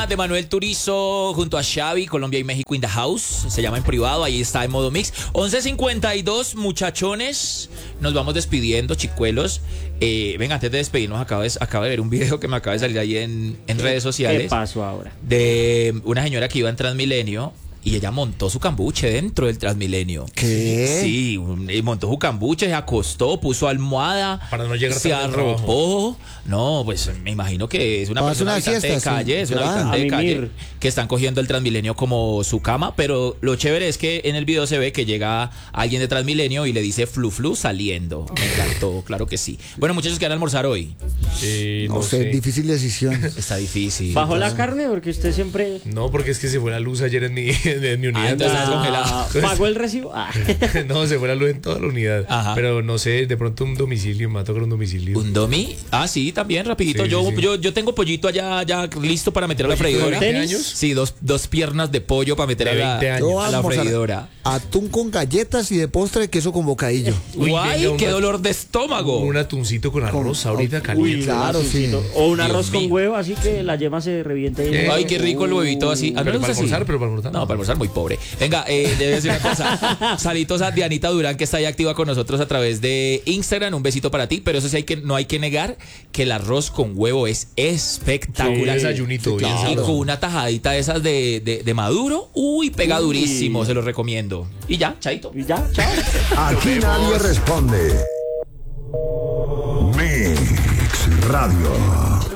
de Manuel Turizo junto a Xavi, Colombia y México in the house. Se llama En Privado, ahí está en modo mix. 11:52, muchachones. Nos vamos despidiendo, chicuelos. Venga, antes de despedirnos, acabo de ver un video que me acaba de salir ahí en redes sociales. ¿Qué pasó ahora? De una señora que iba en Transmilenio y ella montó su cambuche dentro del Transmilenio. ¿Qué? Sí, montó su cambuche, se acostó, puso almohada, para no llegar se tarde al arropó. No, pues me imagino que es una persona habitante de calle, es una habitante de calle que están cogiendo el Transmilenio como su cama, pero lo chévere es que en el video se ve que llega alguien de Transmilenio y le dice flu flu saliendo. Me encantó, claro que sí. Bueno, muchachos, ¿qué van a almorzar hoy? No sé, difícil decisión. Está difícil. ¿Bajó la carne? Porque usted siempre... No, porque es que se fue la luz ayer en mi unidad. Entonces está congelado. ¿Pagó el recibo? No, se fue la luz en toda la unidad. Ajá. Pero no sé, de pronto un domicilio, me va a tocar un domicilio. ¿Un domi? Ah, sí, también, rapidito. Sí, yo tengo pollito allá ya listo para meter a la freidora. ¿20 años? Sí, dos piernas de pollo para meter De 20 años. Yo a la vamos freidora. Atún con galletas y de postre queso con bocadillo. Uy, Guay, venga, qué dolor de estómago. Un atuncito con arroz ahorita Uy, caliente. claro, sí. O un Dios arroz con mío. huevo, así que la yema se reviente. Ay, qué rico el huevito así. ¿Ah, no le Pero para gusta así? almorzar, pero para almorzar. No, para almorzar muy pobre. Venga, debe decir una cosa. Saludos a Dianita Durán, que está ahí activa con nosotros a través de Instagram. Un besito para ti, pero eso sí no hay que negar que el arroz con huevo es espectacular. Un desayunito, bien Y sabroso. con una tajadita de esas de maduro, uy, pega durísimo, se lo recomiendo. Y ya, chaito. Y ya, chao. Aquí nadie responde. Mix Radio.